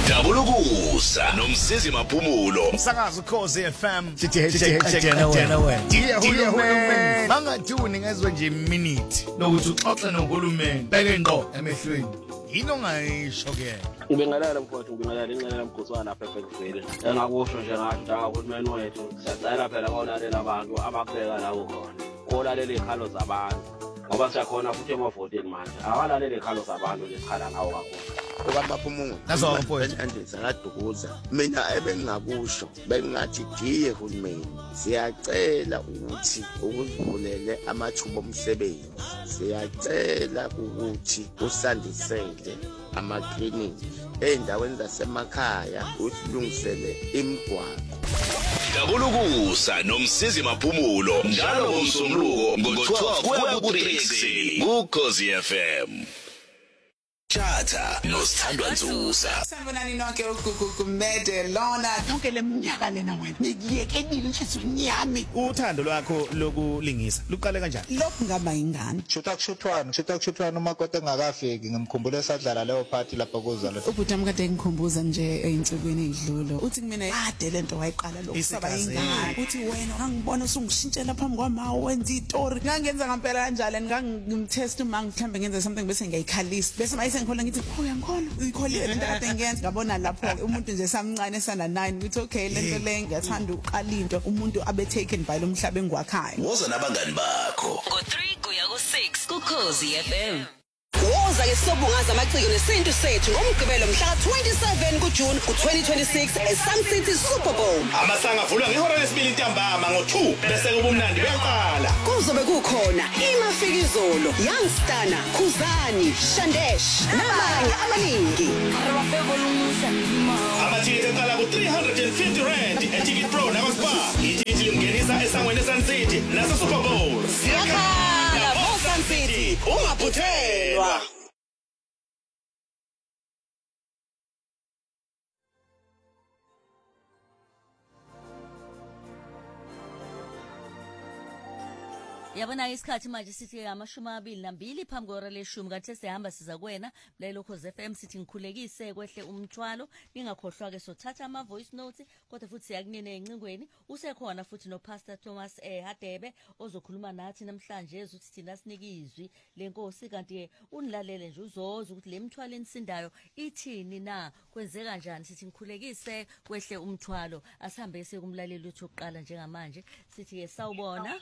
Dabulukusa nomsizi Maphumulo. Umsakazo Khosi FM. Dear Hulumeni. Bangathuni ngezwe nje iminute lokuthi uxoxe nohulumeni. Beke ngqo emehlweni. Yini ongayisho ke? Ngibengalala mfowethu ngibengalala inqala mkhosana lapha eFekuveli. Engakusho nje ngathi uhulumeni wethu siyacela phela kolalela abantu abakubeka la ukhona. Kolalela ikhalo zabantu. Ngoba siyakhona futhi emavoteni manje. Awalalele ikhalo zabantu lesikhala ngawo kakhulu. Abantu baphumulo Nazo mfowethu. Andisa ngadukuza mina ebengingakusho bengathi diye hulumeni siyacela ukuthi ukuzivulele amathuba omsebenzi siyacela ukuthi usandisele amakliniki endaweni zasemakhaya usilungisele imigwaqo. Dabulukusa nomsizi Maphumulo. Njalo ngomsombuluko ngo-12 kuya ku-3 kuKhosi FM. Chatha noSithandwa Nzusa. Sanibonani nonke uGugumede lona konke leminyaka lena wena ngiyekelile inhliziyo yami. Uthando lwakho lokulingisa luqale kanjani? Lokhu ngaba ingane. Shutha umakoti engakafiki ngimkhumbule esadlala leyo party lapha kuzalo. Ubhuti wami kade ngikhumbuza nje eyinsukwini ezidlula. Uthi kumina ade lento wayiqala lokhu saba ingane. Uthi wena ngangibona usungishintshela phambi kwama wenza istory. Ngangenza ngempela kanjalo ngangimtest uma mhlambe ngenza something bese ngiyikhalisa. Bese ngikhola ngithi uyangikhola uyikholile lento kade ngiyenza ngabona lapho umuntu nje samncane esana 9 ngithi okay lento le ngiyathanda uqala into umuntu abe taken by lo mhlaba engwakhaya Woza nabangani bakho ngo-3 kuya ku-6 kuKhosi FM. Woza ke sobungaza amaciko nesintu sethu ngomgqibelo mhla ka-27 kuJune ku-2026 eSun City Super Bowl. Amasanga avulwa ngehora lesibili ntambama ngo-2 bese kubumnandi beyaqala. Kuzobe kukhona iMafikizolo, Youngstana, Khuzani, Shandesh nabanye abaningi. Amathikithi eqala ku-R350 eTicket Pro nakwaSpar. Ithikithi limngenisa esangweni eSun City naseSuper Bowl. Siyakhala Sun City ungaphuthelwa. Yabona isikhathi manje sithi ama22 phambi kwehora leshumi kanti sesihamba siza kuwena mlalelo Khosi FM sithi ngikhulekise kwehle umthwalo ningakhohlwa ke sothatha ama voice notes kodwa futhi siyakunene encingweni usekhona futhi no Pastor Thomas Hadebe ozokhuluma nathi namhlanje uthi thina sinikizwi lenkosi kanti unilalele nje uzoza ukuthi lemthwalo ensindayo ithini na kwenzeka kanjani sithi ngikhulekise kwehle umthwalo asihambe sekumlaleli uthi oqala njengamanje sithi ke sawubona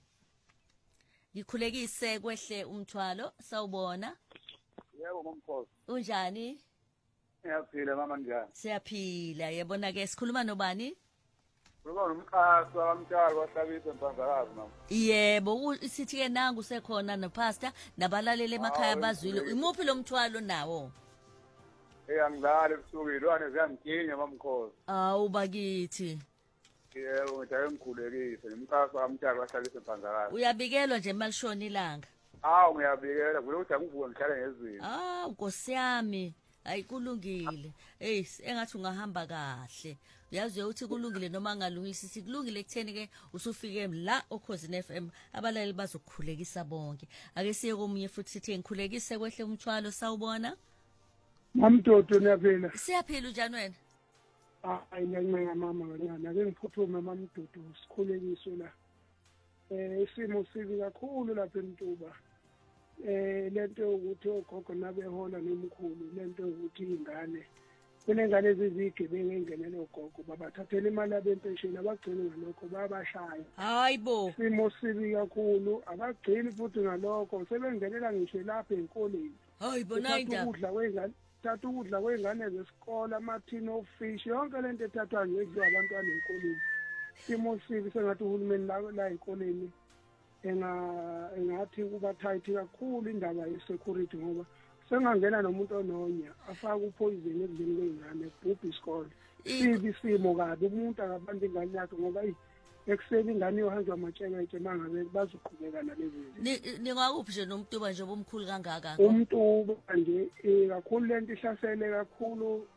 Ngikhulekise kwehle umthwalo sawubona Yebo Mkhosana. Unjani? Siyaphila mama njani? Siyaphila yabona ke sikhuluma nobani? Kuba nomkhaso wamtshalo wahlabisa emphakazi mama. Yebo sithi ke nangu sekhona no pastor nabalalele emakhaya bazwile imuphi lo mthwalo nawo? Angidlali ebusuku ilwane ziyamginya mamkhosi. Awu bakithi. Yebo ngithaye ngikhulekise nomkhaso wamtshalo wahlabisa emphakazi. Uyabikelwa nje malishona ilanga. Ngiyabikela kulokuthi angivuke ngihlale ngezini. Nkosi yami ayikulungile. Hey engathi ungahamba kahle. Uyazi uthi kulungile noma ngalungisi sikulungile ekutheni ke usufike la oKhosi FM abalali bazokukhulekisa bonke. Ake siye komunye futhi sithi ngikhulekise kwehle umthwalo sawubona? Mamdodo niyaphila. Siyaphila njani wena? Ngiyancenga mama ngana ake ngiphuthume mamdodo sikhulekiswe la. Isimo sibi kakhulu lapha eNtuba. Lento ukuthi ogogo nabehola nomkhulu lento ukuthi ingane kunengane ezizigebengu engenele ogogo babathathela imali yabempesheni abagcina ngalokho babashaya. Hayibo. Isimo sibi kakhulu abagcini futhi ngalokho sebengenela ngisho lapha enkoleni. Hayibo nayinda. Ukudla kwengane thatha ukudla kwengane zesikole amathini of fish yonke lento ethathwa nje edliwa abantwana enkoleni. Isimo sibi sengathi uhulumeni la enkoleni engathi kuba tight kakhulu indaba ye-security ngoba sengangena nomuntu ononya afaka upoison ekudleni kwengane ebhubha isikole. Sibi simo kabi umuntu akabamba ingane yakhe ngoba ekuseni ingane yohanjwa amatshengetshe mangabe bazoqhubeka nalezi zinto. Ningakuphi nje nomtuba nje bomkhulu kangaka? Umtuba nje kakhulu lento ihlasele kakhulu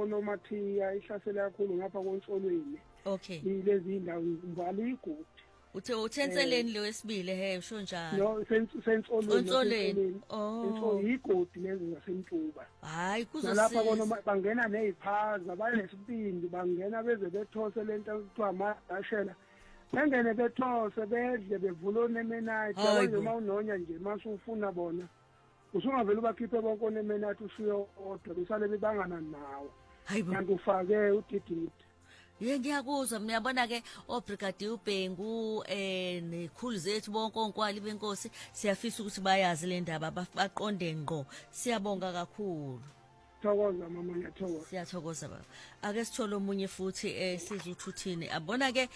konomathiya ihlasele kakhulu ngapha konsolweni. Okay. Lezi indawo imbali igodi. Uthe uthenseleni lo wesibili he usho njalo. No, Sensoleni. Into yigodi lezi ngasentuba. Hayi kuzosiza. Lapha bona bangena neziphaza, banesibindi, bangena beze bethose lento kuthiwa amadashela. Bengene bethose bedle bevula onemenathi, yabo uma unonya nje mase ufuna bona. Usungavela ubakhiphe bonke onemenathi ushiyo odwa besale bebangana nawo. Hayibo. Kanti ufake udididi. Ngiyakuzwa mina yabona ke obrigadier uBhengu nekhulu zethu bonke onkwali benkosi siyafisa ukuthi bayazi le ndaba baqonde ngqo siyabonga kakhulu thokoza mama ngiyathokoza siyathokoza baba ake sithole omunye futhi sizuthuthini abona ke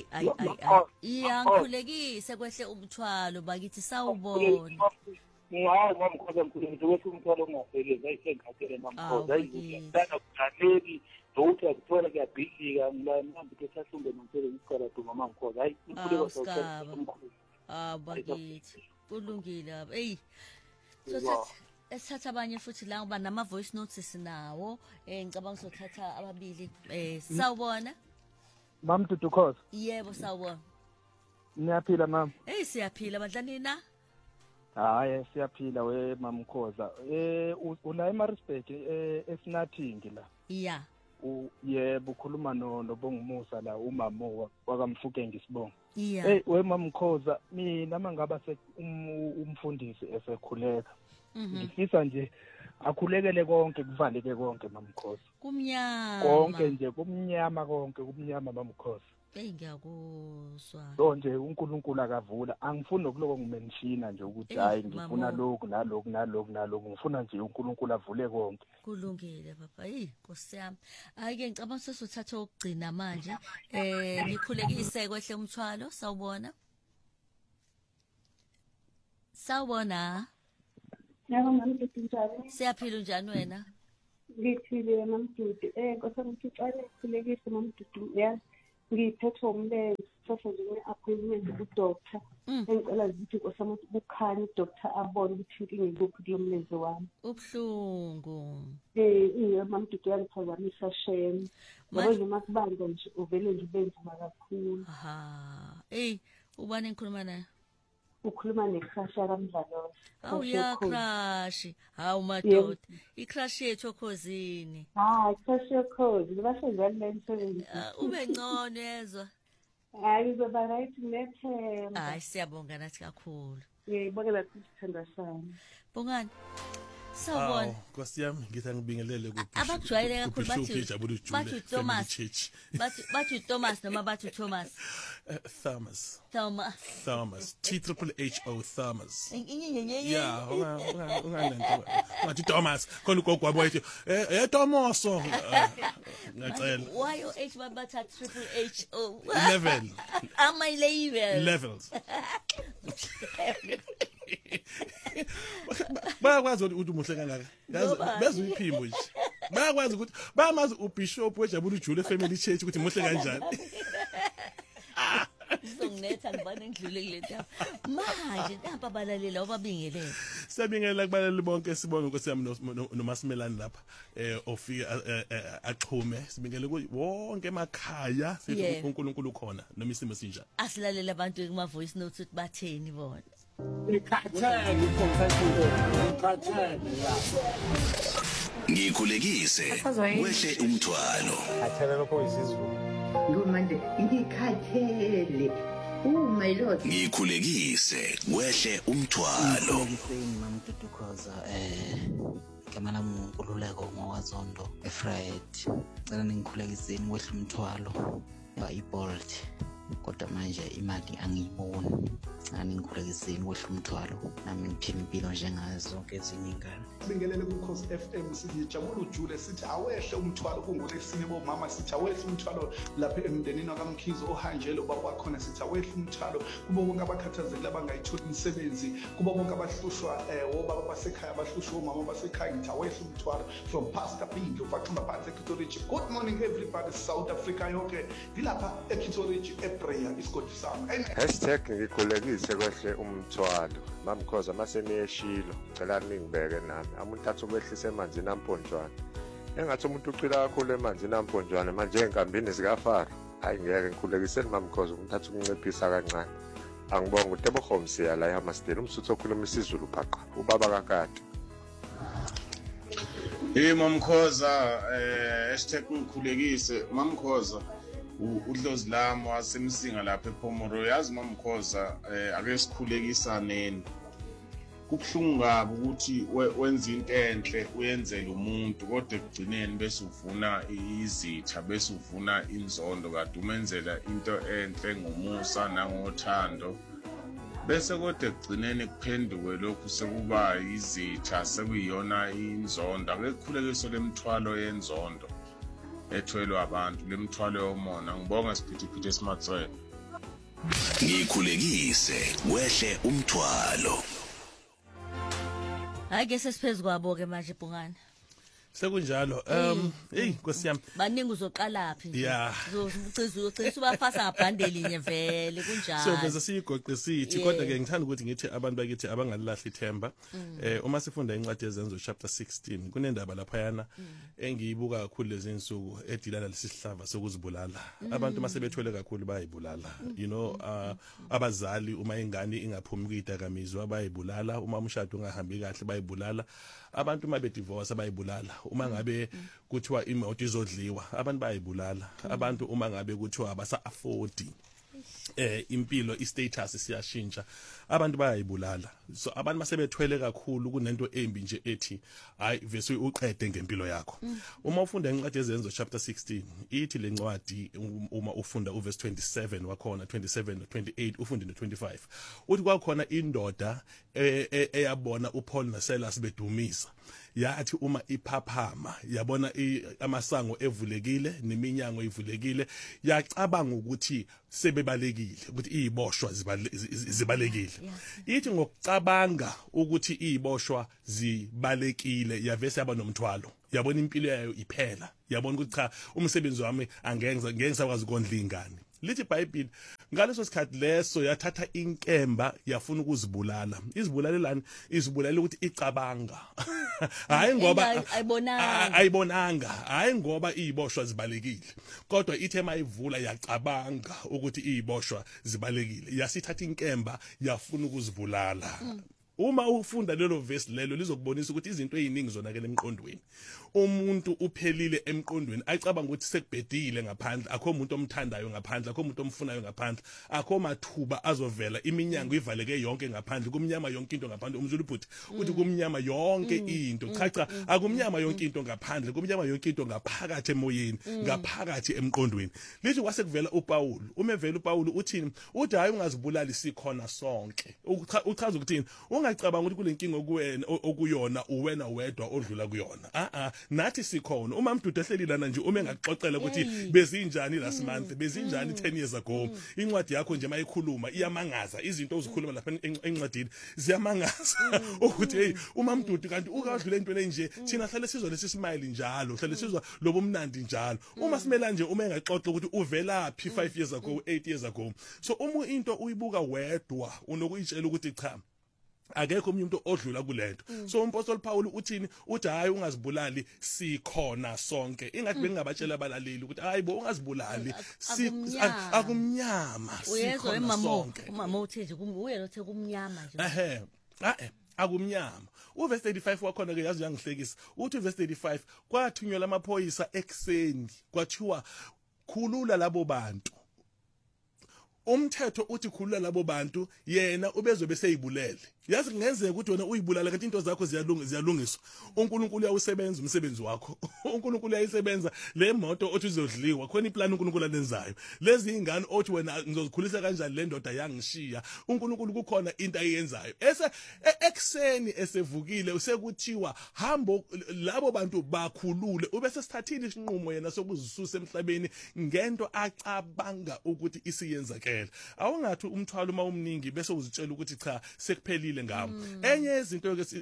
iyangikhulekise kwehle umthwalo bakithi sawubona ngawo mamkhoza mkhulu ukuthi umthwalo ungafelezi ayisengathele mamkhoza ayizana kuthanyeli Douta akuthola kuyabhidlika manje ke sahlumbe nomsebenzi isikhala duma mamkhoza hayi impuleko sawuthatha umkhulu bakithi kulungile hey esithatha abanye futhi la ngoba nama voice notes sinawo ngicabanga sothatha ababili sawubona Mam Dudukhoza yebo sawubona Niyaphila mam hey siyaphila badlani na hayi siyaphila we mamkhoza ula eMaritzburg esinathingi la yeah yebo ukhuluma nobongumusa la umamo wakamfuke ngisibonga yeah hey we mamkhoza mina mangaba umfundisi esekhuleka ngifisa nje akhulekele konke kuvaleke konke mamkhoza kumnyama konke nje kumnyama konke kumnyama mamkhoza ngiyakuzwa so nje uNkulunkulu akavula angifuni nokuloko ngimenshina nje ukuthi hayi ngifuna lokhu nalokhu ngifuna nje uNkulunkulu avule konke kulungile baba Nkosi yami ayike ngicabanga sesothatha ukugcina manje ngikhulekise kwehle umthwalo sawubona yebo mamdudu njalo siyaphila njani wena ngiphile mamdudu Nkosi ngicela ukukhulekisa mamdudu ya ngiphethwe umlenze sase nje ne-appointment ku-doctor engicela ukuthi Nkosi bukhanye udoctor abone ukuthi inkinga ikuphi kulo mlenze wami ubuhlungu mamdudu yangiphazamisa shem ngoba nje masibanga nje uvele nje ubenzima kakhulu ubani engikhuluma naye ukhuluma necrash yakamdlalo crash hawu madoda icrash yethu okhozini crash yokhozi libasenzani le msebenzi ube ngcono yezwa hayi uzoba right nethemba hayi siyabonga nathi kakhulu ngiyibonela ukuthi sithanda sami bongani sawubona Nkosi yami ngithi ngibingelele kuphi abajwayele kakhulu bathi Thomas noma bathi Thomas Thomas THHO Thomas yeah unganento bathi Thomas khona ugogo wabo ethi Tomoso ngacela why H babatha HHO level am I levels bayakwazi ukuthi umuhle kangaka yazi bezwe iphimbo nje bayakwazi ukuthi bayamazi ubishop wejabula uJule family church ukuthi muhle kanjani Songnetha ngibane ngidlule kule ndaba manje napha balalela obabingelele siyabingelela kubalali bonke sibonge Nkosi yami noMasimelani lapha ofika axhume sibingele wonke emakhaya sithi uNkulunkulu ukhona noma isimo sinjani asilalela abantu kuma voice notes ukuthi batheni bona Ngikhulekise wehle umthwalo athela lokho izizulu ngumanje ngikhathele my lord ngikhulekise wehle umthwalo mamdudukhoza igama lami uNkululeko Ngowazondo eFriday cela ningikhulekiseni wehle umthwalo iBolt kodwa manje imali angiyiboni ningikhulekiseni wehle umthwalo nami ngiphila impilo njengazo zonke ezinye ingane sibingelele kuKhosi FM sijabula uJule sithi awehle umthwalo kungolesine bomama sithi awehle umthwalo lapha emndenini wakamkhizo ohanjelo baba wakhona sithi awehle umthwalo kubo bonke abakhathazekile abangayitholi imisebenzi kubo bonke abahlushwa obaba basekhaya abahlushwa omama basekhaya ngithi awehle umthwalo from Pastor Pinto Fathumba phansi eKitoliji. Good morning everybody South Africa yonke ngilapha eKitoliji eprayer isigodi sami #ngikhulekise kwehle umthwalo mamkhoza maseniyeshilo cela ningibeke nami umuntu athatha ukwehlisa emanzini amponjwana engathi umuntu ucila kakhulu emanzini amponjwana manje enkambini zikaFaro hayi ngeke ngikhulekiseni mamkhoza umthatha ukunciphisa kancane angibonga uTebo Khomsiya la eHammersdale umsuthu okhuluma isiZulu phaqa ubaba kakade Mamkhoza #ngikhulekise mamkhoza uDlozi lami wasemsinga lapha ePhomoro yazi mamkhoza ake sikhulekisaneni kubhlungu kabi ukuthi wenza into enhle uyenzele umuntu kodwa ekugcineni bese uvuna izitha bese uvuna inzondo kade umenzela into enhle ngomusa nangothando bese kodwa ekugcineni kuphenduke lokhu sekuba izitha sekuyiyona inzondo ake kukhulekiswe lemthwalo yenzondo ethwelwa abantu lemthwalo yomona ngibonga siphithiphithi esimatswele ngikhulekise wehle umthwalo Hayi ke sesiphezulu kwabo ke manje Bhungane. Sekunjalo hey Nkosi yami baningi uzoqala phi nje yeah uzocisha ubafasa ngabhandeli linye vele kunjalo so bese siyigoqe sithi kodwa ke ngithanda ukuthi ngithi abantu bakithi abangalilahla ithemba uma sifunda incwadi yezenzo chapter 16 kunendaba lapha yana engiyibuka kakhulu lezi insuku edilana lesisihlava sokuzibulala abantu masebethwele kakhulu bayibulala you know abazali uma ingane ingaphumi kwidakamizwa bayibulala uma umshado ungahambi kahle bayibulala abantu uma bedivorce bayibulala uma ngabe kuthiwa imoto izodliwa abantu bayibulala abantu uma ngabe kuthiwa abasa afford impilo istatus siyashintsha abantu bayayibulala so abantu masebethwele kakhulu kunento embi nje ethi hayi vese uqede ngempilo yakho uma ufunda incwadi yezenzo chapter 16 ithi lencwadi uma ufunda uverse 27 wakhona 27 no 28 ufunde no 25 uthi kwakhona indoda eyabona uPaul noSilas bedumisa yathi uma iphaphama yabona amasango evulekile neminyango ivulekile yacabanga ukuthi sebebalekile ukuthi iziboshwa zibalekile ithi ngokucabanga ukuthi iziboshwa zibalekile yavese yaba nomthwalo yabona impilo yayo iphela yabona ukuthi cha umsebenzi wami angeke ngisakwazi ukondla ingane lithi iBhayibheli ngaleso sikhathi leso yathatha inkemba yafuna ukuzibulala izibulalelani izibulala ukuthi icabanga hayi ngoba ayibonanga hayi ngoba iziboshwa zibalekile kodwa ithe mayivula yacabanga ukuthi iziboshwa zibalekile yasithatha inkemba yafuna ukuzibulala uma ufunda lelo verse lelo lizokubonisa ukuthi izinto eziningi zonakele emqondweni umuntu uphelile emqondweni acabanga ukuthi sekubhedile ngaphandle akho umuntu omthandayo ngaphandle akho umuntu omfunayo ngaphandle akho mathuba azovela iminyango ivaleke yonke ngaphandle kumnyama yonke into ngaphandle umZulu uthi kumnyama yonke into cha akumnyama yonke into ngaphandle kumnyama yonke into ngaphakathi emoyeni ngaphakathi emqondweni lithi kwase kuvela uPaul umevela uPaul uthini uthi hayi ungazibulali sikhona sonke uchaza ukuthini ungacabanga ukuthi kulenkinga okuwena okuyona uwena wedwa odlula kuyona nathi sikhona uma mdudu ehleli lana nje uma engaxoxela ukuthi bezinjani last month bezinjani 10 years ago incwadi yakho nje mayikhuluma iyamangaza izinto ozikhuluma lapha encwadini ziyamangaza ukuthi hey uma mdudu kanti ukadlula entweni nje thina hlale sizwa lesi smile njalo hlale sizwa lobo mnandi njalo uma simela nje uma engaxoxa ukuthi uvela phi 5 years ago 8 years ago so uma into uyibuka wedwa unokuyitshela ukuthi cha akekho umuntu odlula kulento so umpostoli Paul uthini uthi hayi ungazibulali sikhona sonke ingathi bengingabatshela abalaleli ukuthi hayibo ungazibulali akumnyama sikhona sonke umama uthi nje uyena othe kumnyama nje akumnyama uverse 35 wakhona ke yazi yangihlekisa uthi verse 35 kwathunywa amaphoyisa ekseni kwathiwa khulula labo bantu umthetho uthi khulula labo bantu yena ubezobe seyibulele yazi kungenzeka ukuthi wena uyibulala kanti into zakho ziyalungiswa uNkulunkulu uyawusebenza umsebenzi wakho uNkulunkulu uyayisebenza le moto othi uzodliwa khona iplan uNkulunkulu alenzayo lezi ingane othi wena ngizozikhulisa kanjani le ndoda yangishiya uNkulunkulu kukhona into ayenzayo ekseni esevukile usekuthiwa hambo labo bantu bakhulule ubese sithathile isinqumo yena sokuzisusa emhlabeni ngento acabanga ukuthi isiyenzakela awungathi umthwalo uma umningi bese uzitshela ukuthi cha sekuphelile ejwayelekile ngabo enye izinto ke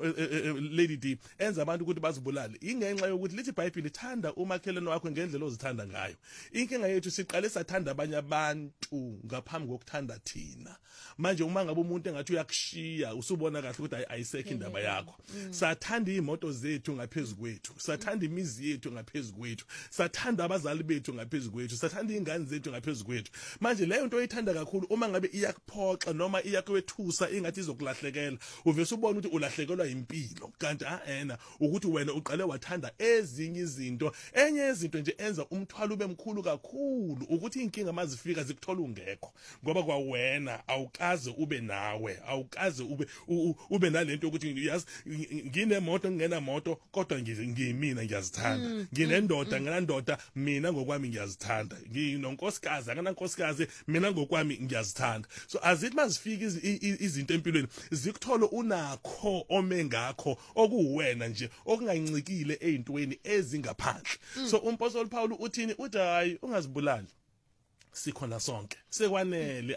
Lady D enza abantu ukuthi bazibulale ingenxa yokuthi lithi iBhayibheli lithanda umakhelwane wakho ngendlela ozithanda ngayo inkinga yethu siqale sathanda abanye abantu ngaphambi kokuthanda thina manje uma ngabe umuntu engathi uyakushiya usubona kahle ukuthi ayisekho indaba yakho sathanda imoto zethu ngaphezulu kwethu sathanda imizi yethu ngaphezulu kwethu sathanda abazali bethu ngaphezulu kwethu sathanda ingane zethu ngaphezulu kwethu manje leyo nto oyithanda kakhulu uma ngabe iyakuphoxa noma iyakwethusa ingathi izokulahlekela uvese ubona ukuthi ulahlekelwa impilo kanti ukuthi wena uqale wathanda ezinye izinto enye izinto nje enza umthwalo ube mkhulu kakhulu ukuthi inkinga mazifika zikuthola ungekho ngoba kwawena awukaze ube nawe awukaze ube nalento ukuthi yazi nginemoto ngingenamoto kodwa ngiyimina ngiyazithanda nginendoda nginandoda mina ngokwami ngiyazithanda nginonkosikazi anganankosikazi mina ngokwami ngiyazithanda so azithi mazifika izinto empilweni zikuthola unakho omengakho okuwena nje okungancikile ezintweni ezingaphandle so umpostoli Paul uthini uthi hayi ungazibulali sikhona sonke sekwanele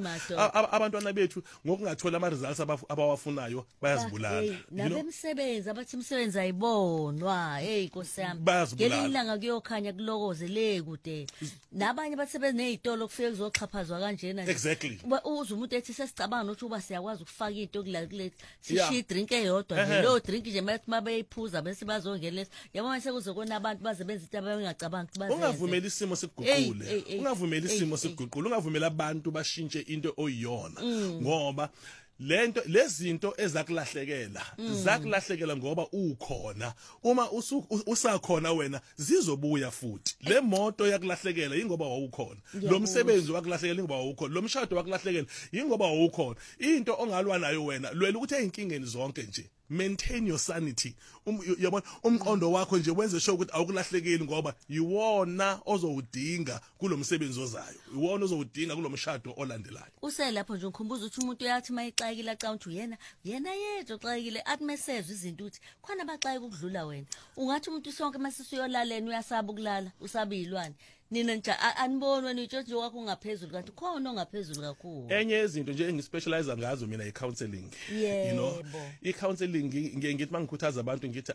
abantwana bethu ngokungathola ama results abawafunayo bayazibulala nabemsebenzi abathi umsebenzi ayibonwa Nkosi yami ngelinye ilanga kuyokhanya kulokoze le kude nabanye basebenza nezitolo kufike kuzoxhaphazwa kanjena exactly uza umuntu ethi sesicabanga ukuthi uba siyakwazi ukufaka into kule sishi drink eyodwa nje lo drink nje mabeyiphuza bese bazongena yabona sekuzokona abantu basebenza into abayengacabangi ukuthi bazenze ungavumeli isimo sikuguqule ungavumeli isimo sikuguqula ungavumela abantu bashintshe into oyiyona ngoba lento lezinto ezakulahlekela zakulahlekela ngoba ukhona uma usakhona wena zizobuya futhi le moto yakulahlekela ingoba wawukhona lo msebenzi wakulahlekela ingoba wawukhona lo mshado wakulahlekela ingoba wawukhona into ongalwa nayo wena lwela ukuthi ezinkingeni zonke nje maintain your sanity yabona umqondo wakho nje wenze sure ukuthi awukulahlekeli ngoba yiwona ozowudinga kulomsebenzi ozayo yiwona ozowudinga kulomshado olandelayo uselapho nje ukhumbuza ukuthi umuntu uyathi mayixayekile aca ukuthi yena yedwa xayekile athi mesezwe izinto uthi khona baxayeka ukudlula wena ungathi umuntu sonke masisuyolalela uyasaba ukulala usabiyilwane nina nje aniboni wena utshothi wakho ungaphezulu kanti khona ongaphezulu kakhulu enye izinto nje engispecialize ngazo mina i-counseling you know i-counseling ngithi mangikhuthaza abantu ngithi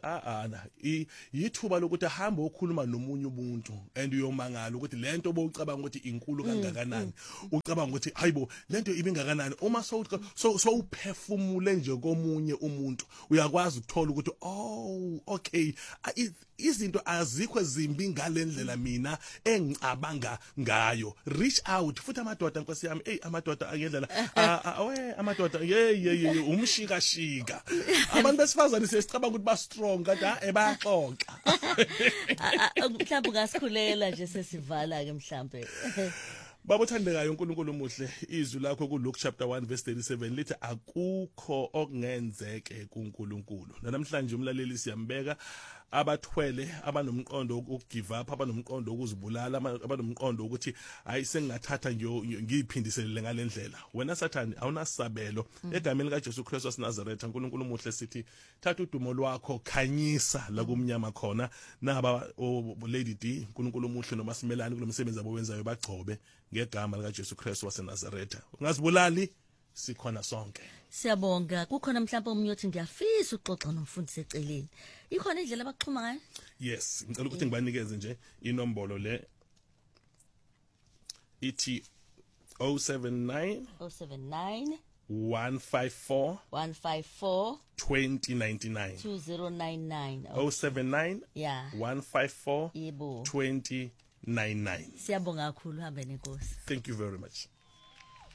yithuba lokuthi ahambe okhuluma nomunye umuntu and uyomangala ukuthi lento bowucabanga ukuthi inkulu kangakanani ucabanga ukuthi hayibo lento ibingakanani uma so uphefumule nje komunye umuntu uyakwazi ukuthola ukuthi okay izinto azikho ezimbi ngalendlela mina engicabanga ngayo reach out futhi amadoda Nkosi yami amadoda angendlela amadoda umshikashika abantu besifazane sesicabanga ukuthi ba strong kanti bayaxoxa mhlawumbe ngasikhulela nje sesivala ke mhlawumbe Babothandekayo uNkulunkulu omuhle izwi lakho ku Luke chapter 1 verse 37 lithi akukho okungenzeke kuNkulunkulu namhlanje umlaleli siyambeka abathwele abanomqondo ukugive up abanomqondo ukuzibulala abanomqondo ukuthi hayi sengingathatha ngiyiphindiselele ngalendlela wena sathani awunasabelo egameni kaJesu Kristu waseNazaretha uNkulunkulu omuhle sithi thatha udumo lwakho khanyisa la kumnyama khona naba Lady D uNkulunkulu omuhle noma simelani kulomsebenzi abawenzayo bagcobe ngegama likaJesu Kristu waseNazaretha ungazibulali sikhona sonke siyabonga kukhona mhlawumbe umunye othi ngiyafisa ukuxoxa nomfundisi eceleni ikhona indlela abaxhuma ngayo yes ngicela ukuthi ngibanikeze nje inombolo le ithi 079 154 2099 079 154 2099 siyabonga kakhulu hambe nenkosi thank you very much